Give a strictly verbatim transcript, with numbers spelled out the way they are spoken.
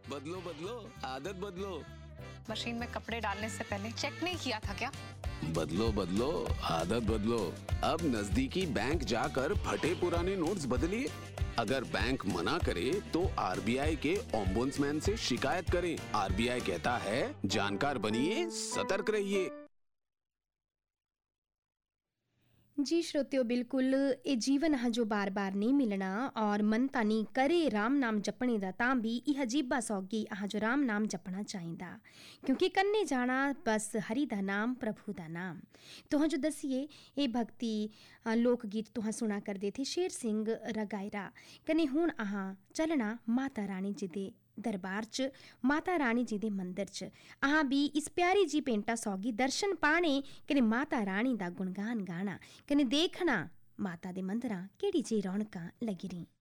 बदलो बदलो आदत बदलो। मशीन में कपड़े डालने से पहले चेक नहीं किया था क्या? बदलो बदलो आदत बदलो। अब नजदीकी बैंक जाकर फटे पुराने नोट्स बदलिए। अगर बैंक मना करे तो आरबीआई के ओम्बुड्समैन से शिकायत करें। आरबीआई कहता है, जानकार बनिए, सतर्क रहिए। जी श्रोतियो, बिल्कुल ये जीवन हा जो बार बार नहीं मिलना और मन तानी करे राम नाम जपने दा तां भी यह अजीबा सौगी आह जो राम नाम जपना चाहिदा, क्योंकि कन्ने जाना बस हरि दा नाम प्रभु दा नाम। तुहां जो दसिए ये भक्ति अ, लोक गीत तुहां सुना करदे थे शेर सिंह रगायरा कने हुण आह चलना माता रानी जी दे दरबार च, माता रानी जी दे मंदिर च। अहां भी इस प्यारी जी पेंटा सौगी दर्शन पाने कने माता रानी दा गुणगान गाना कने देखना माता दे मंदरां केड़ी जी रौनकां लगी रही।